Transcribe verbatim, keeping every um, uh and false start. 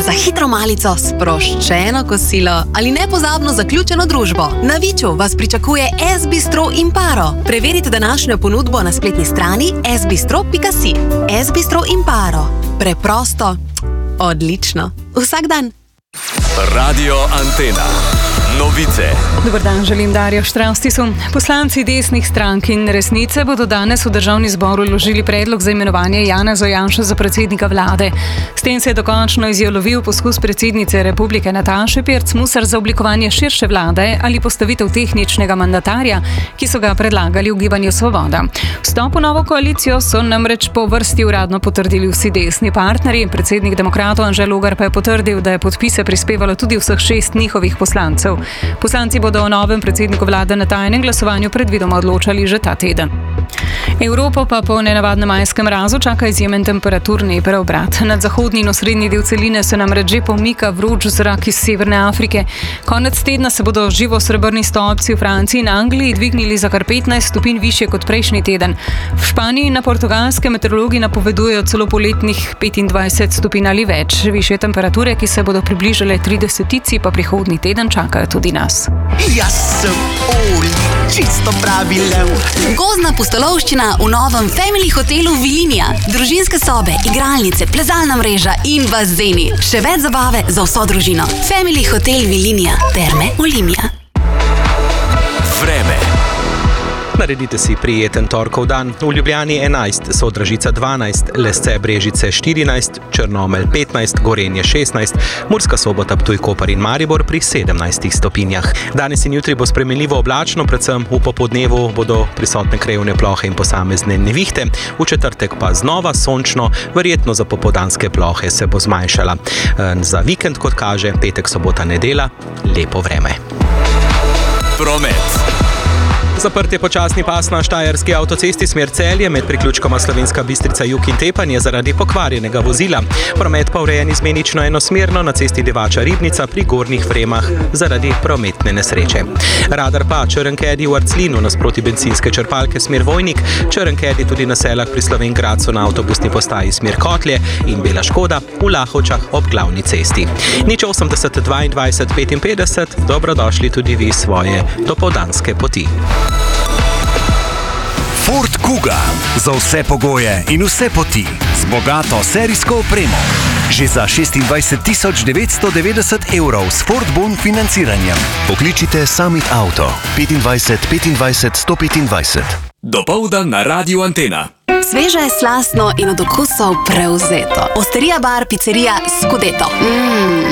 za hitro malico, sproščeno kosilo ali nepozabno zaključeno družbo. Na Viču vas pričakuje S Bistro Imparo. Preverite današnjo ponudbo na spletni strani s bistro pika si. S Bistro Imparo. Preprosto, odlično. Vsak dan. Radio Antena. Novice. Dober dan, želim Darjo Štravstisu. Poslanci desnih strank in Resnice bodo danes v Državni zbor vložili predlog za imenovanje Janeza Janše za predsednika vlade. S tem se je dokončno izjalovil poskus predsednice Republike Nataše Pirc Musar za oblikovanje širše vlade ali postavitev tehničnega mandatarja, ki so ga predlagali v Gibanju Svoboda. Vstop v novo koalicijo so namreč po vrsti uradno potrdili vsi desni partnerji. Predsednik demokratov Anže Logar pa je potrdil, da je podpise prispevalo tudi vseh šest njihovih poslancev. Poslanci bodo o novem predsedniku vlade na tajnem glasovanju predvidoma odločali že ta teden. Evropo pa po nenavadnem majskem mrazu čaka izjemen temperaturni preobrat. Nad zahodni in osrednji del celine se namreč že pomika vroč zrak iz Severne Afrike. Konec tedna se bodo živo srebrni stolpci v Franciji in Angliji dvignili za kar petnajst stopinj višje kot prejšnji teden. V Španiji in na Portugalskem meteorologi napovedujejo celo poletnih petindvajset stopinj ali več. Višje temperature, ki se bodo približale tridesetici, pa prihodnji teden čakajo tudi nas. Jaz sem Oli, čisto pravi lev. Gozdna pustolovščina v novem Family hotelu Vilinija. Družinske sobe, igralnice, plezalna mreža in bazeni. Še več zabave za vso družino. Family hotel Vilinija. Terme Olimia. Vreme. Naredite si prijeten torkov dan. V Ljubljani enajst, Sodražica dvanajst, Lesce Brežice štirinajst, Črnomelj petnajst, Gorenje šestnajst, Murska Sobota, Ptuj, Koper in Maribor pri sedemnajstih stopinjah. Danes in jutri bo spremenljivo oblačno, predvsem v popodnevu bodo prisotne krajevne plohe in posamezne nevihte. V četrtek pa znova sončno, verjetno za popoldanske plohe se bo zmanjšala. Za vikend, kot kaže, petek, sobota, nedela, lepo vreme. Promet. Zaprt je počasni pas na štajerski avtocesti smer Celje med priključkoma Slovenska Bistrica jug in Tepanje zaradi pokvarjenega vozila. Promet pa urejen izmenično enosmerno na cesti Divača Ribnica pri Gornjih Vremah zaradi prometne nesreče. Radar pa Črnkedi v Arclinu nasproti bencinske črpalke smer Vojnik, Črnkedi tudi na Selah pri Slovenj Gradcu na avtobusni postaji smer Kotlje in Bela Škoda v Lahovčah ob glavni cesti. Nič osemdeset dvaindvajset petinpetdeset, dobrodošli tudi vi svoje dopoldanske poti. Ford Kuga. Za vse pogoje in vse poti. Z bogato serijsko opremo. Že za šestindvajset tisoč devetsto devetdeset evrov s Ford Bon financiranjem. Pokličite Summit Auto. petindvajset petindvajset sto petindvajset. Dopoldan na Radio Antena. Sveže, slastno in od okusov prevzeto. Osterija bar, picerija Scudeto. Mmm,